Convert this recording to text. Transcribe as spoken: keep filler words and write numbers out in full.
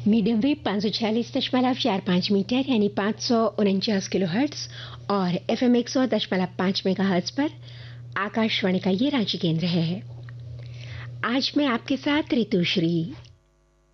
Medium wave पाँच सौ छियालीस दशमलव चार पाँच मीटर यानी पाँच सौ उनचास किलो हर्ट्ज और एफएम एक सौ दशमलव पाँच मेगा हर्ट्ज पर आकाशवाणी का ये रांची केंद्र है। आज मैं आपके साथ ऋतुश्री।